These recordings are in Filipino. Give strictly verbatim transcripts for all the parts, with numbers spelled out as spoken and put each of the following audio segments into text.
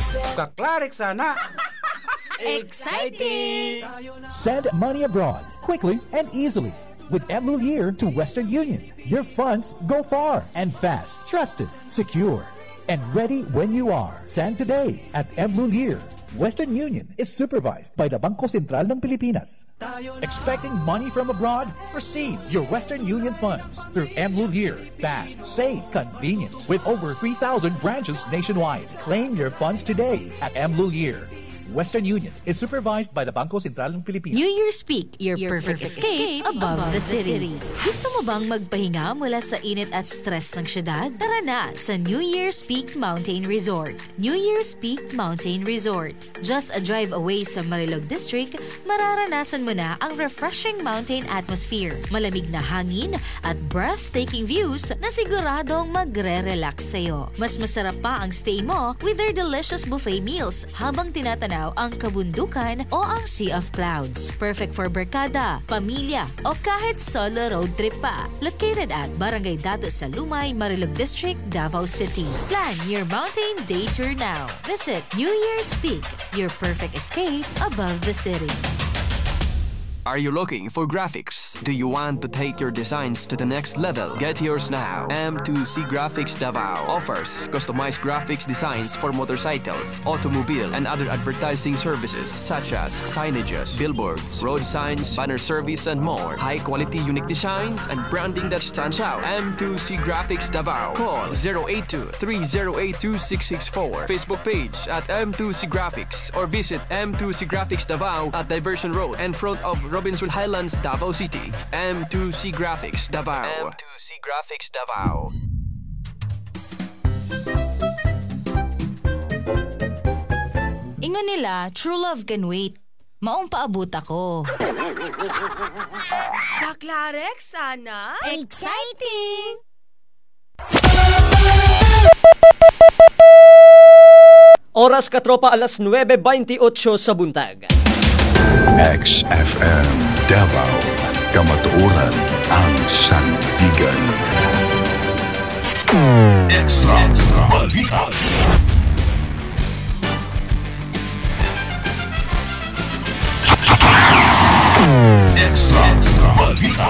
Kaklarek sana. Exciting! Send money abroad quickly and easily with Mlulir to Western Union. Your funds go far and fast, trusted, secure, and ready when you are. Send today at Mlulir. Western Union is supervised by the Bangko Sentral ng Pilipinas. Expecting money from abroad? Receive your Western Union funds through Mlulir. Fast, safe, convenient. With over three thousand branches nationwide. Claim your funds today at Mlulir. Western Union is supervised by the Bangko Sentral ng Pilipinas. New Year's Peak, your, your perfect, perfect escape, escape above, above the, city. the city. Gusto mo bang magpahinga mula sa init at stress ng syudad? Tara na sa New Year's Peak Mountain Resort. New Year's Peak Mountain Resort. Just a drive away sa Marilog District, mararanasan mo na ang refreshing mountain atmosphere, malamig na hangin at breathtaking views na siguradong magre-relax sa'yo. Mas masarap pa ang stay mo with their delicious buffet meals habang tinatanaw ang kabundukan o ang Sea of Clouds. Perfect for barkada, pamilya, o kahit solo road trip pa. Located at Barangay Dato sa Lumay, Marilog District, Davao City. Plan your mountain day tour now. Visit New Year's Peak, your perfect escape above the city. Are you looking for graphics? Do you want to take your designs to the next level? Get yours now. M two C Graphics Davao offers customized graphics designs for motorcycles, automobile, and other advertising services such as signages, billboards, road signs, banner service, and more. High-quality unique designs and branding that stands out. M two C Graphics Davao. Call zero eight two, three zero eight two six six four. Facebook page at M two C Graphics or visit M two C Graphics Davao at Diversion Road in front of Robinson Highlands, Davao City. M two C Graphics Davao. M two C Graphics Davao. Ingon nila, true love can wait. Maong paabot ako. Kaklarek sana. Exciting! Oras katropa alas nuwebe beintiocho sa buntag. X F M Davao, kamatuoran ang sandigan. Extra Balita. Extra Balita.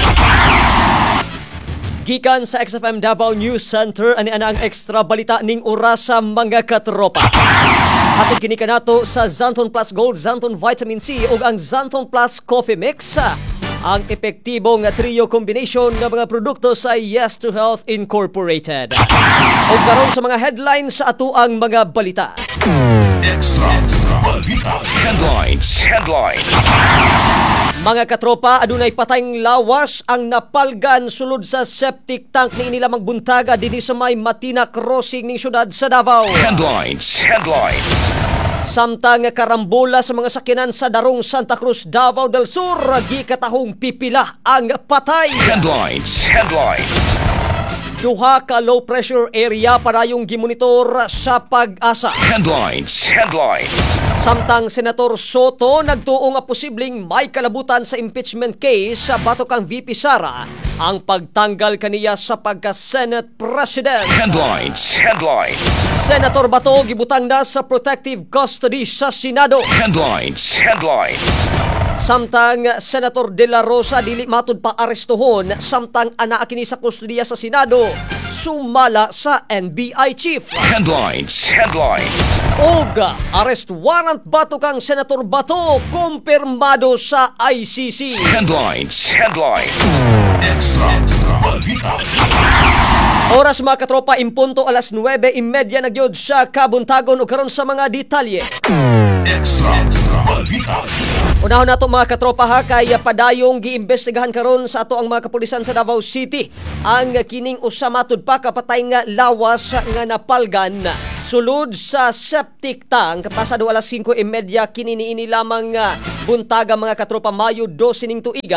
Gikan sa X F M Davao News Center, ani ana ang extra balita ning orasa mga katropa. Atong kini kanato sa Zanton Plus Gold, Zanton Vitamin C ug ang Zanton Plus Coffee Mix. Ang epektibong trio combination ng mga produkto sa Yes to Health Incorporated. O karon sa mga headlines sa ato ang mga balita. Extra Balita. Headlines. Headlines. Mga katropa, adunay patayng lawas ang napalgan sulod sa septic tank ni inilamang buntaga dinhi sa may Matina Crossing ning syudad sa Davao. Headlines. Headlines. Samtang karambola sa mga sakyanan sa Darong Santa Cruz, Davao del Sur, gikatahong pipila ang patay. Headlines. Headlines. Duha ka low pressure area para yung gimonitor sa Pag-asa. Headlines. Headlines. Samtang Senator Soto nagtuo nga posibleng may kalabutan sa impeachment case sa batok kang V P Sara ang pagtanggal kaniya sa pagka-Senate President. Headlines. Headlines. Senator Bato gibutang na sa protective custody sa Senado. Headlines. Headlines. Samtang Senator De La Rosa dili matud pa arestohon samtang anaa kini sa kustodiya sa Senado, sumala sa N B I chief. Headlines. Headlines. Og arrest warrant bato kang Senator Bato kumpirmado sa I C C. Headlines. Headlines. Extra Balita. Oras mga katropa, impunto alas nuwebe imedya na gyud sa kabuntagon ug karon sa mga detalye. Extra Balita. Unahon nato mga katropa ha, kay padayong giimbestigahan karon sa ato ang mga kapulisan sa Davao City ang kining usa matud pa kapatay nga lawas nga napalgan sulod sa septic tank pasado alas singko y media kini niini lamang buntaga mga katropa Mayo dose ning tuiga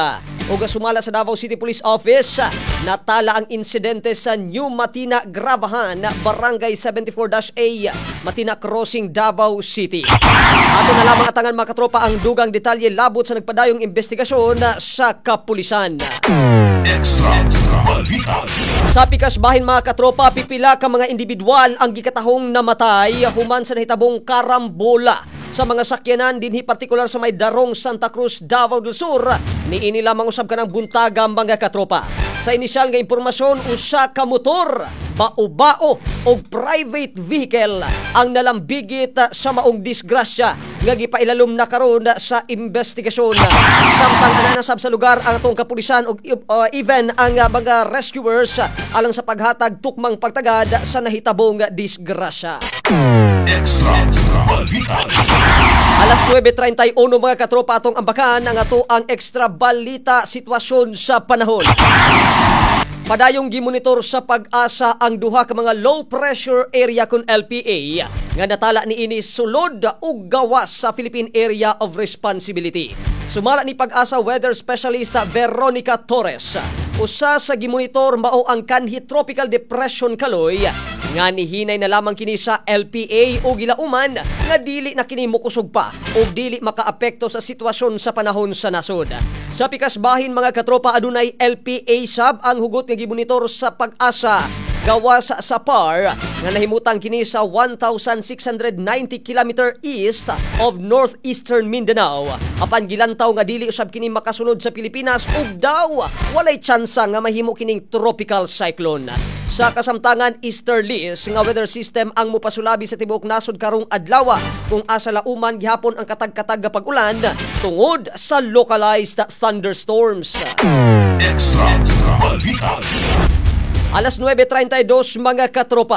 o sumala sa Davao City Police Office. Natala ang insidente sa New Matina Gravahan, Barangay seventy-four A, Matina Crossing, Davao City. Ato na lamang atangan mga katropa ang dugang detalye labot sa nagpadayong investigasyon sa kapulisan. Extra, extra, balita. Sa pikas bahin mga katropa, pipila ka mga individual ang gikatahong namatay human sa nahitabong karambola sa mga sakyanan dinhi partikular sa may Darong Santa Cruz, Davao del Sur. Niini lamang usab ka ng buntaga mga katropa. Sa inisyal nga impormasyon, usa ka motor, bao-bao o private vehicle ang nalambigit sa maong disgrasya nga gipailalom na karon sa investigasyon. Samtang ananasab sa lugar ang atong kapulisan o uh, even ang uh, mga rescuers alang sa paghatag tukmang pagtagad sa nahitabong disgrasya. Extra, extra, balita. Alas nuwebe treinta y uno mga katropa atong ambakan ang ato ang extra balita sitwasyon sa panahon. Padayong gimonitor sa pag-asa ang duha ka mga low pressure area kun L P A nga natala niini sulod ug gawas sa Philippine Area of Responsibility. Sumala ni pag-asa weather specialist Veronica Torres, usa sa gimonitor mao ang kanhi tropical depression kaloy nga nihinay na lamang kini sa L P A o gilauman nga dili na kini mokusog pa o dili makaapekto sa sitwasyon sa panahon sa nasod. Sa pikas bahin mga katropa, adunay L P A sab ang hugot nga gimonitor sa pag-asa gawas sa P A R nga nahimutang kini sa one thousand six hundred ninety kilometer east of northeastern Mindanao. Apan gilantaw nga dili usab kini makasulod sa Pilipinas ug daw walay tsansa nga mahimo kining tropical cyclone. Sa kasamtangan, easterlies nga weather system ang mupasulabi sa tibuok nasod karong adlaw kung asa lauman gihapon ang katag-katag nga pag-ulan tungod sa localized thunderstorms. Extra, extra, balita. Alas nuwebe treinta y dos mga katropa.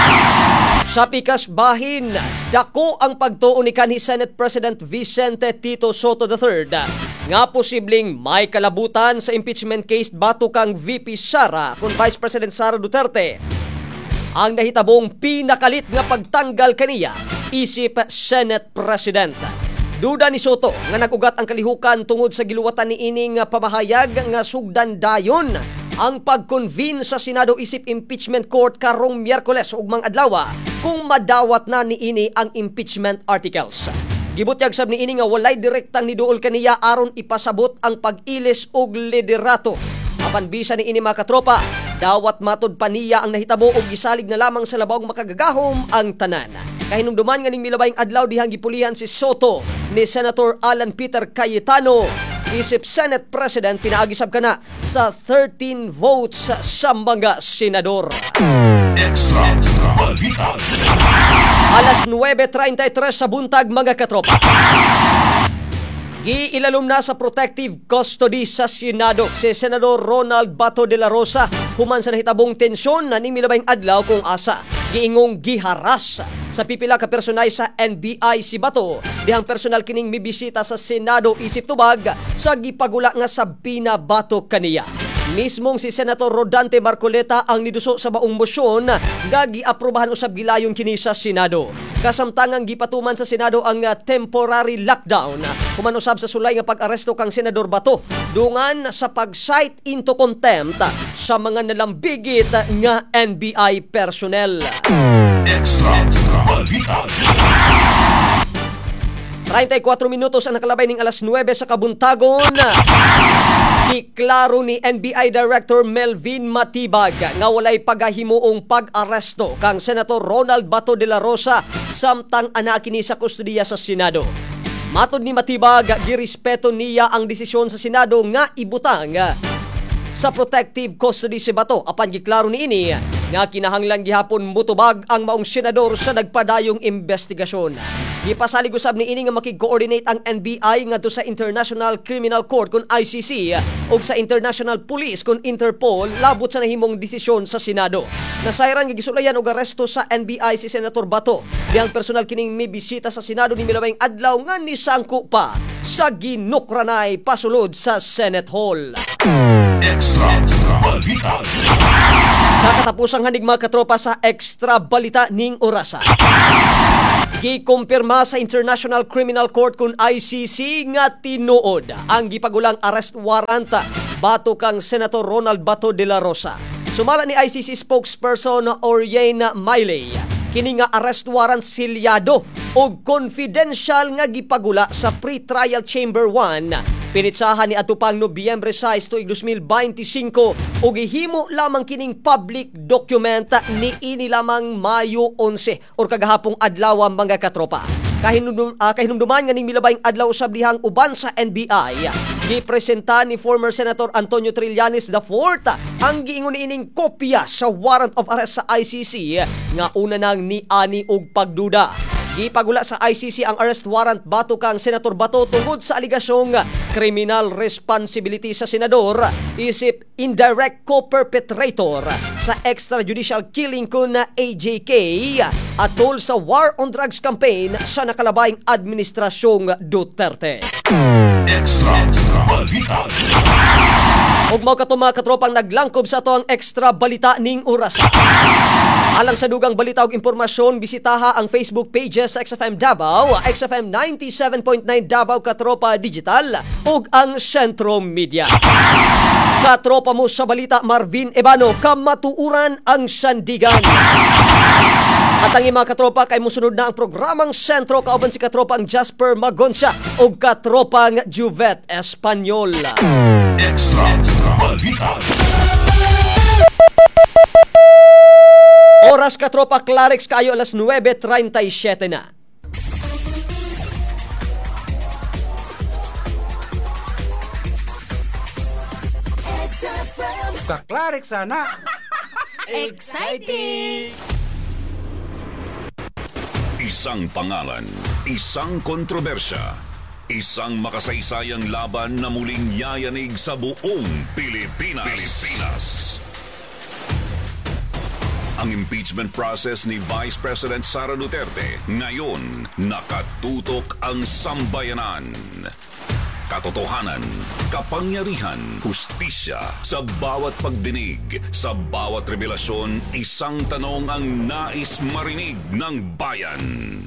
Sa pikas bahin, dako ang pagtuon ni kanhi Senate President Vicente Tito Soto the third nga posibleng may kalabutan sa impeachment case batok kang V P Sara kung Vice President Sara Duterte. Ang nahitabong pinakalit nga pagtanggal kaniya isip Senate President. Duda ni Soto nga nagugat ang kalihukan tungod sa giluwatan ni ining pamahayag nga sugdan dayon ang pag-convene sa Senado isip impeachment court karong Miyerkules ugmang adlaw kung madawat na niini ang impeachment articles. Gibutyag sab niini nga walay direktang niduol kaniya aron ipasabot ang pag-ilis og liderato. Apan bisa niini mga katropa, dawat matod pa niya ang nahitabo og gisalig na lamang sa labawng makagagahom ang tanan. Kahinumduman nga ning milabayng adlaw dihang gipulihan si Soto ni Senator Alan Peter Cayetano isip Senate President pinaagi sab kana sa thirteen votes sa mga senador. Extra, extra, balita. Alas nuwebe treinta y tres sa buntag mga katropa. Giilalom na sa protective custody sa Senado si Senador Ronald Bato de la Rosa human sa nahitabong tensyon na ning milabayng adlaw kung asa giingong giharas sa pipila ka personay sa N B I si Bato dihang personal kining mibisita sa Senado isip tubag sa gipagula nga sa binabato kaniya. Mismong si Senator Rodante Marcoleta ang niduso sa baong mosyon nga giaprobahan usab gilayon kini sa Senado. Kasamtangang gipatuman sa Senado ang uh, temporary lockdown human usab sa sulay nga pag-aresto kang Senador Bato dungan sa pag-cite into contempt sa mga nalambigit nga N B I personnel. Extra, extra, balita. treinta y cuatro minutos ang nakalabay ning alas nuwebe sa kabuntagon. Iklaro ni N B I Director Melvin Matibag nga walay pagahimuong pag-aresto kang Senator Ronald Bato de la Rosa samtang ana kini sa kustodiya sa Senado. Matod ni Matibag, girespeto niya ang desisyon sa Senado nga ibutang sa protective custody si Bato. Apan giklaro niini nga kinahanglan gihapon mutubag ang maong senador sa nagpadayong investigasyon. Gipasalig usab niini nga makig-coordinate ang N B I ngadto sa International Criminal Court kun I C C ug sa International Police kun Interpol labot sa nahimong desisyon sa Senado. Nasayran nga gisulayan og aresto sa N B I si Senator Bato dihang personal kining mibisita sa Senado ni milabayng adlaw nga nisangko pa sa ginukranay pasulod sa Senate Hall. Extra, extra, balita. Sa katapusang handig mga katropa sa extra balita ning orasa. Gikumpirma sa International Criminal Court kun I C C nga tinuod ang gipagulang arrest warrant bato kang Senator Ronald Bato de la Rosa. Sumala ni I C C spokesperson Oriana Miley, kini nga arrest warrant silyado o confidential nga gipagula sa pre-trial chamber one. Pinitsahan ni atupang Nobyembre sais tuig two thousand twenty-five o gihimo lamang kining public document ni ini lamang Mayo eleven or kagahapong adlaw mga katropa. Kahinumdum, uh, kahinumduman nga ning milabayng adlaw usab dihang uban sa N B I, gipresenta ni former Senator Antonio Trillanes the fourth ang giingon ining kopya sa warrant of arrest sa I C C nga una nang niani og pagduda. Gipagula sa I C C ang arrest warrant bato kang Senator Bato tungod sa aligasyong criminal responsibility sa senador isip indirect co-perpetrator sa extrajudicial killing kun A J K atol sa war on drugs campaign sa nakalabayng administrasyong Duterte. Extra Balita. Og mao kato mga katropang naglangkob sa ato ang extra balita ning oras. Alang sa dugang balita ug impormasyon, bisitaha ang Facebook pages sa X F M Davao, X F M ninety-seven point nine Davao Katropa Digital ug ang Sentro Media. Katropa mo sa balita, Marvin Ebano, kamatuuran ang sandigan. At ang mga katropa kay musunod na ang programang Sentro kauban si katropang Jasper Magoncia ug katropang Juvet Espanyol. Extra Balita. Oras katropa Clarix kayo alas nine thirty-seven na. Sa Clarix sana. Exciting! Isang pangalan, isang kontrobersya, isang makasaysayang laban na muling yayanig sa buong Pilipinas. Pilipinas. Ang impeachment process ni Vice President Sara Duterte ngayon nakatutok ang sambayanan. Katotohanan, kapangyarihan, hustisya sa bawat pagdinig, sa bawat revelasyon, isang tanong ang nais marinig ng bayan.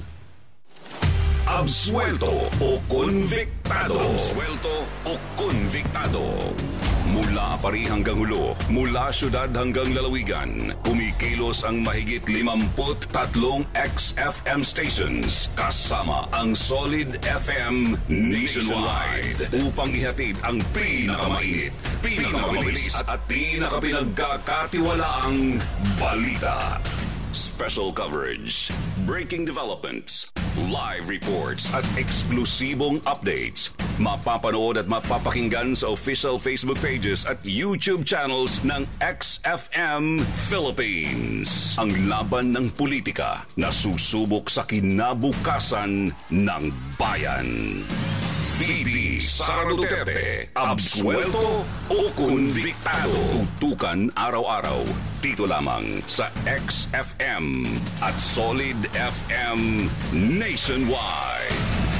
Absuelto o konviktado? Absuelto o konviktado? Mula Apari hanggang Hulo, mula syudad hanggang lalawigan, kumikilos ang mahigit limamput tatlong X F M stations kasama ang Solid F M nationwide upang ihatid ang pinakamainit, pinakamabilis at pinakapinagkakatiwalaang balita. Special coverage, breaking developments, live reports at eksklusibong updates. Mapapanood at mapapakinggan sa official Facebook pages at YouTube channels ng X F M Philippines. Ang laban ng politika na susubok sa kinabukasan ng bayan. V P Sara Duterte, absuelto o konviktado? Tutukan araw-araw dito lamang sa X F M at Solid F M nationwide.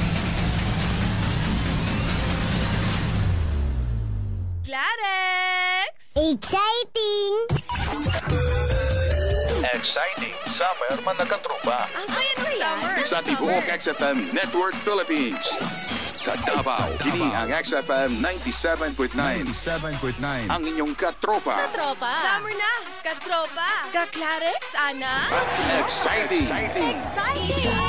Clarix! Exciting! Exciting Summer mga katropa Ang saya ng summer! sa tibuok X F M Network Philippines. Sa Davao, kini ang X F M ninety-seven point nine. Ang inyong katropa. Katropa! Summer na! Katropa! Ka-Clarix, Ana! Exciting! Exciting!